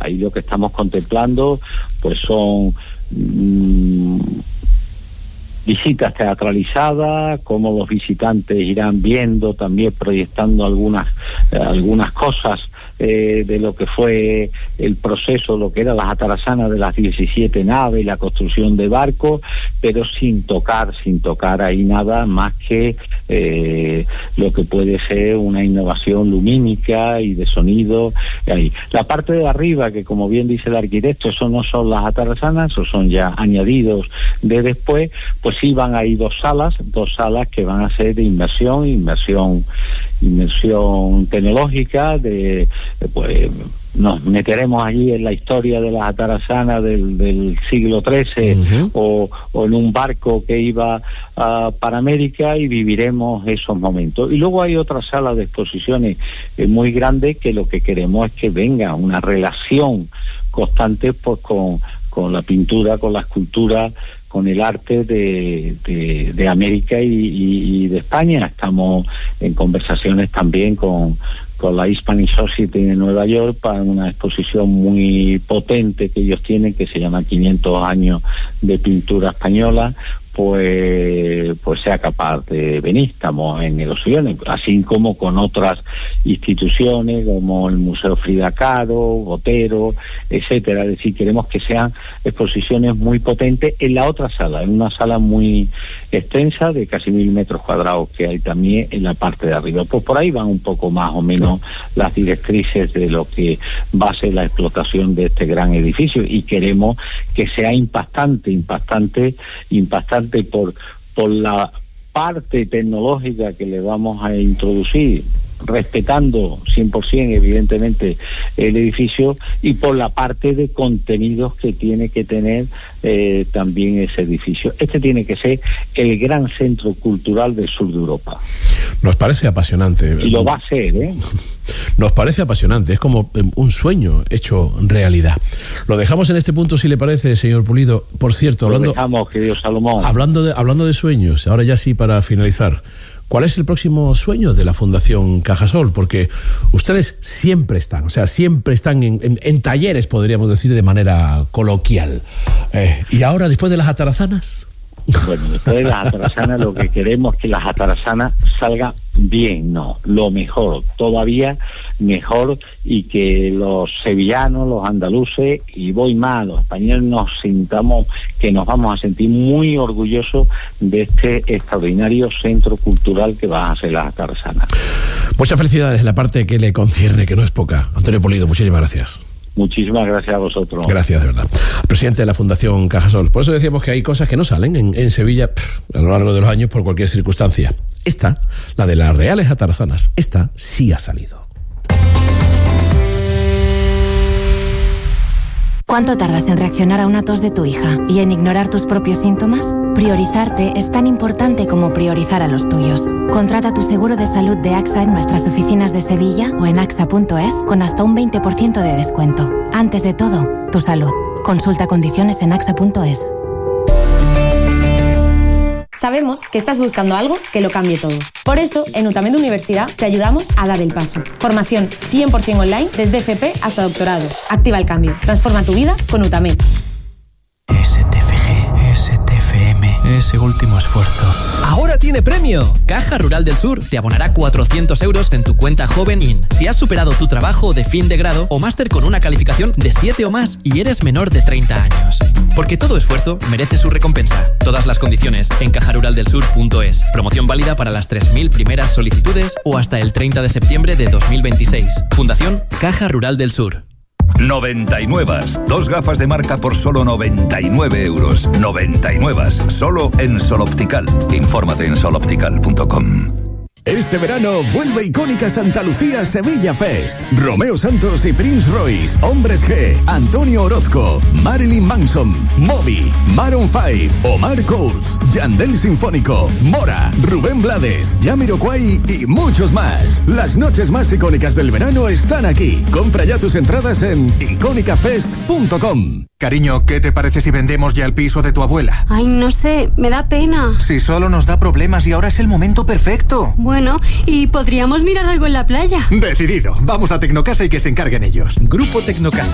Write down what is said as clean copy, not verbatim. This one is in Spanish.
Ahí lo que estamos contemplando pues son visitas teatralizadas, como los visitantes irán viendo, también proyectando algunas cosas de lo que fue el proceso, lo que eran las atarazanas de las 17 naves y la construcción de barcos, pero sin tocar ahí nada más que lo que puede ser una innovación lumínica y de sonido. Ahí. La parte de arriba, que como bien dice el arquitecto, eso no son las atarazanas, eso son ya añadidos de después, pues sí van ahí dos salas que van a ser de inmersión tecnológica, pues nos meteremos allí en la historia de las atarazanas del siglo XIII o en un barco que iba para América y viviremos esos momentos. Y luego hay otra sala de exposiciones muy grande que lo que queremos es que venga una relación constante pues con la pintura, con la escultura, con el arte de América y de España. Estamos en conversaciones también con la Hispanic Society de Nueva York para una exposición muy potente que ellos tienen, que se llama 500 años de pintura española, pues sea capaz de venir. Estamos en negociaciones, así como con otras instituciones como el Museo Frida Kahlo, Botero, etcétera. Es decir, queremos que sean exposiciones muy potentes en la otra sala, en una sala muy extensa de casi 1.000 metros cuadrados que hay también en la parte de arriba. Pues por ahí van un poco más o menos las directrices de lo que va a ser la explotación de este gran edificio, y queremos que sea impactante por la parte tecnológica que le vamos a introducir, respetando 100% evidentemente el edificio, y por la parte de contenidos que tiene que tener también ese edificio. Este tiene que ser el gran centro cultural del sur de Europa. Nos parece apasionante. Y lo va a ser, ¿eh? Nos parece apasionante, es como un sueño hecho realidad. Lo dejamos en este punto, si le parece, señor Pulido. Por cierto, lo dejamos, querido Salomón. Hablando de sueños, ahora ya sí, para finalizar, ¿cuál es el próximo sueño de la Fundación Cajasol? Porque ustedes siempre están en talleres, podríamos decir de manera coloquial. ¿Y ahora, después de las atarazanas? Bueno, después de las atarazanas lo que queremos es que las atarazanas salgan bien, no, lo mejor, todavía mejor, y que los sevillanos, los andaluces y voy más, los españoles nos sintamos que nos vamos a sentir muy orgullosos de este extraordinario centro cultural que van a ser las atarazanas. Muchas felicidades en la parte que le concierne, que no es poca. Antonio Pulido, muchísimas gracias. Muchísimas gracias a vosotros. Gracias, de verdad. Presidente de la Fundación Cajasol. Por eso decíamos que hay cosas que no salen en Sevilla a lo largo de los años por cualquier circunstancia. Esta, la de las reales atarazanas, esta sí ha salido. ¿Cuánto tardas en reaccionar a una tos de tu hija y en ignorar tus propios síntomas? Priorizarte es tan importante como priorizar a los tuyos. Contrata tu seguro de salud de AXA en nuestras oficinas de Sevilla o en axa.es con hasta un 20% de descuento. Antes de todo, tu salud. Consulta condiciones en axa.es. Sabemos que estás buscando algo que lo cambie todo. Por eso, en Utamed Universidad te ayudamos a dar el paso. Formación 100% online desde FP hasta doctorado. Activa el cambio. Transforma tu vida con Utamed. STFG, STFM, ese último esfuerzo. ¡Ahora tiene premio! Caja Rural del Sur te abonará 400 euros en tu cuenta Joven In si has superado tu trabajo de fin de grado o máster con una calificación de 7 o más y eres menor de 30 años. Porque todo esfuerzo merece su recompensa. Todas las condiciones en cajaruraldelsur.es. Promoción válida para las 3.000 primeras solicitudes o hasta el 30 de septiembre de 2026. Fundación Caja Rural del Sur. 99. Dos gafas de marca por solo 99 euros. 99. Solo en Sol Optical. Infórmate en soloptical.com. Este verano vuelve icónica Santa Lucía Sevilla Fest. Romeo Santos y Prince Royce, Hombres G, Antonio Orozco, Marilyn Manson, Moby, Maroon 5, Omar Courtz, Yandel Sinfónico, Mora, Rubén Blades, Jamiroquai y muchos más. Las noches más icónicas del verano están aquí. Compra ya tus entradas en iconicafest.com. Cariño, ¿qué te parece si vendemos ya el piso de tu abuela? Ay, no sé, me da pena. Si solo nos da problemas y ahora es el momento perfecto. Bueno, y podríamos mirar algo en la playa. Decidido, vamos a Tecnocasa y que se encarguen ellos. Grupo Tecnocasa.